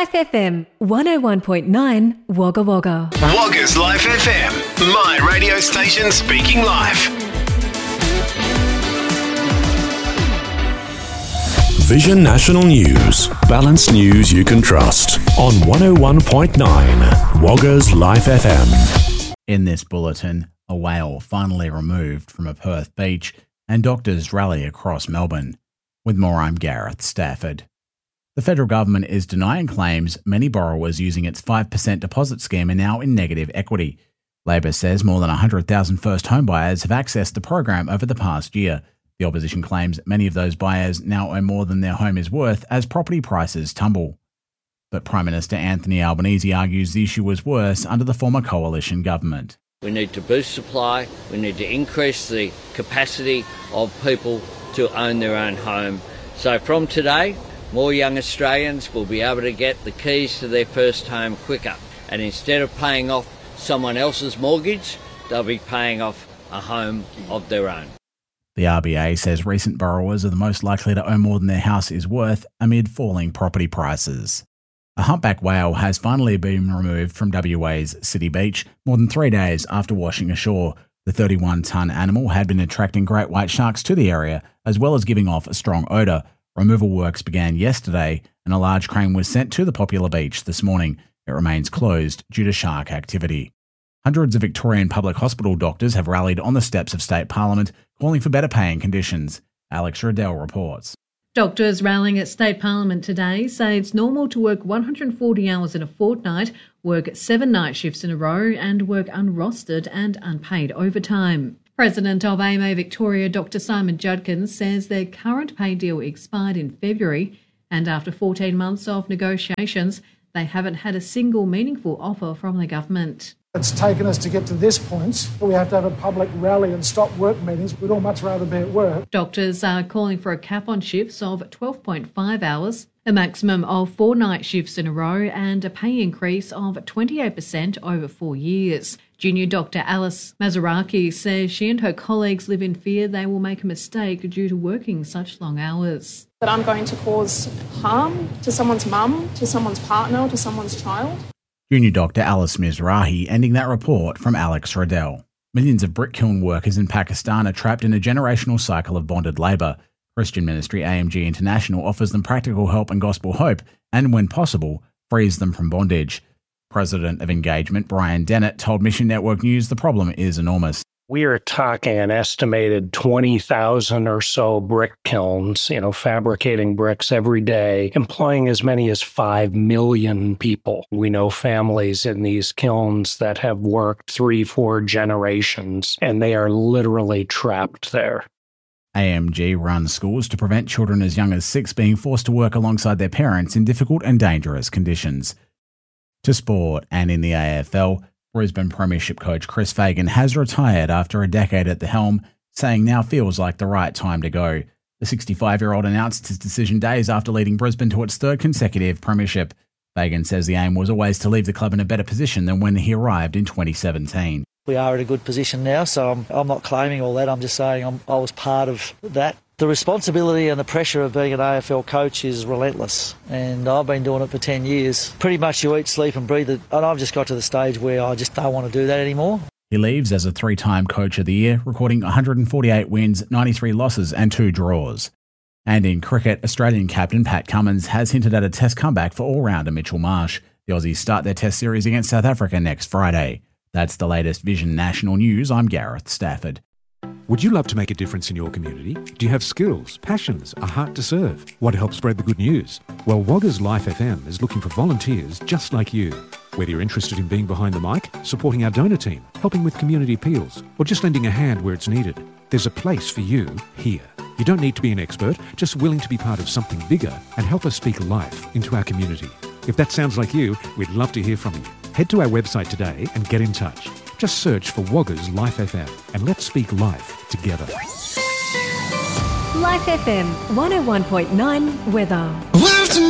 Life FM 101.9 Wagga Wagga. Wagga's Life FM, my radio station speaking life. Vision National News, balanced news you can trust on 101.9 Wagga's Life FM. In this bulletin, a whale finally removed from a Perth beach and doctors rally across Melbourne. With more, I'm Gareth Stafford. The federal government is denying claims many borrowers using its 5% deposit scheme are now in negative equity. Labor says more than 100,000 first home buyers have accessed the program over the past year. The opposition claims many of those buyers now owe more than their home is worth as property prices tumble. But Prime Minister Anthony Albanese argues the issue was worse under the former coalition government. We need to boost supply, we need to increase the capacity of people to own their own home. So from today, more young Australians will be able to get the keys to their first home quicker. And instead of paying off someone else's mortgage, they'll be paying off a home of their own. The RBA says recent borrowers are the most likely to owe more than their house is worth amid falling property prices. A humpback whale has finally been removed from WA's City Beach more than 3 days after washing ashore. The 31-tonne animal had been attracting great white sharks to the area, as well as giving off a strong odour. Removal works began yesterday, and a large crane was sent to the popular beach this morning. It remains closed due to shark activity. Hundreds of Victorian public hospital doctors have rallied on the steps of State Parliament, calling for better paying conditions. Alex Riddell reports. Doctors rallying at State Parliament today say it's normal to work 140 hours in a fortnight, work 7 night shifts in a row and work unrostered and unpaid overtime. President of AMA Victoria, Dr Simon Judkins, says their current pay deal expired in February and after 14 months of negotiations, they haven't had a single meaningful offer from the government. It's taken us to get to this point, but we have to have a public rally and stop work meetings. We'd all much rather be at work. Doctors are calling for a cap on shifts of 12.5 hours, a maximum of 4 night shifts in a row and a pay increase of 28% over 4 years. Junior Dr Alice Mazaraki says she and her colleagues live in fear they will make a mistake due to working such long hours. That I'm going to cause harm to someone's mum, to someone's partner, to someone's child. Junior Dr Alice Mizrahi ending that report from Alex Riddell. Millions of brick kiln workers in Pakistan are trapped in a generational cycle of bonded labour. Christian ministry AMG International offers them practical help and gospel hope and, when possible, frees them from bondage. President of Engagement Brian Dennett told Mission Network News the problem is enormous. We are talking an estimated 20,000 or so brick kilns, fabricating bricks every day, employing as many as 5 million people. We know families in these kilns that have worked 3-4 generations, and they are literally trapped there. AMG runs schools to prevent children as young as 6 being forced to work alongside their parents in difficult and dangerous conditions. To sport, and in the AFL, Brisbane Premiership coach Chris Fagan has retired after a decade at the helm, saying now feels like the right time to go. The 65-year-old announced his decision days after leading Brisbane to its 3rd consecutive premiership. Fagan says the aim was always to leave the club in a better position than when he arrived in 2017. We are in a good position now, so I'm not claiming all that. I'm just saying I was part of that. The responsibility and the pressure of being an AFL coach is relentless, and I've been doing it for 10 years. Pretty much you eat, sleep and breathe it, and I've just got to the stage where I just don't want to do that anymore. He leaves as a 3-time Coach of the Year, recording 148 wins, 93 losses and 2 draws. And in cricket, Australian captain Pat Cummins has hinted at a Test comeback for all-rounder Mitchell Marsh. The Aussies start their Test series against South Africa next Friday. That's the latest Vision National News. I'm Gareth Stafford. Would you love to make a difference in your community? Do you have skills, passions, a heart to serve? Want to help spread the good news? Well, Wagga's Life FM is looking for volunteers just like you. Whether you're interested in being behind the mic, supporting our donor team, helping with community appeals, or just lending a hand where it's needed, there's a place for you here. You don't need to be an expert, just willing to be part of something bigger and help us speak life into our community. If that sounds like you, we'd love to hear from you. Head to our website today and get in touch. Just search for Wagga's Life FM and let's speak life together. Life FM 101.9 weather.